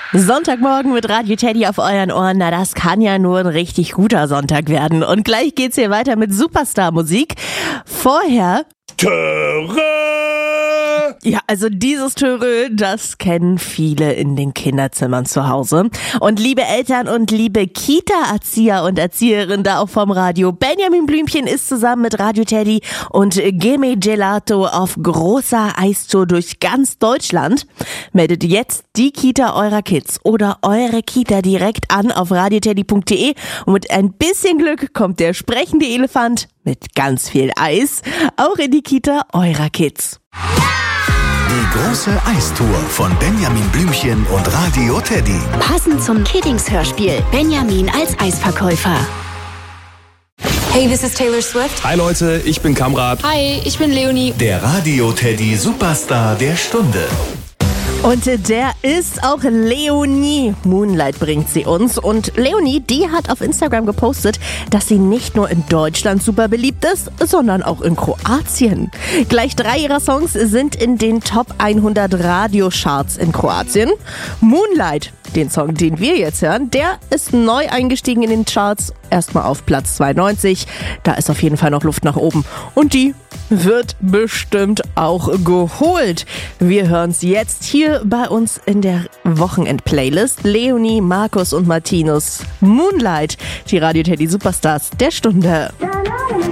Sonntagmorgen mit Radio Teddy auf euren Ohren. Na, das kann ja nur ein richtig guter Sonntag werden. Und gleich geht's hier weiter mit Superstar-Musik. Vorher... Töre! Ja, also dieses Törö, das kennen viele in den Kinderzimmern zu Hause. Und liebe Eltern und liebe Kita-Erzieher und Erzieherinnen da auch vom Radio. Benjamin Blümchen ist zusammen mit Radio Teddy und Gimme Gelato auf großer Eistour durch ganz Deutschland. Meldet jetzt die Kita eurer Kids oder eure Kita direkt an auf radioteddy.de und mit ein bisschen Glück kommt der sprechende Elefant mit ganz viel Eis auch in die Kita eurer Kids. Die große Eistour von Benjamin Blümchen und Radio Teddy. Passend zum Kiddings-Hörspiel. Benjamin als Eisverkäufer. Hey, this is Taylor Swift. Hi Leute, ich bin Kamrat. Hi, ich bin Leonie. Der Radio Teddy Superstar der Stunde. Und der ist auch Leonie. Moonlight bringt sie uns. Und Leonie, die hat auf Instagram gepostet, dass sie nicht nur in Deutschland super beliebt ist, sondern auch in Kroatien. Gleich 3 ihrer Songs sind in den Top 100 Radiocharts in Kroatien. Moonlight, den Song, den wir jetzt hören, der ist neu eingestiegen in den Charts. Erstmal auf Platz 92. Da ist auf jeden Fall noch Luft nach oben. Und die wird bestimmt auch geholt. Wir hören es jetzt hier bei uns in der Wochenend-Playlist. Leonie, Markus und Martinus. Moonlight, die Radio Teddy Superstars der Stunde.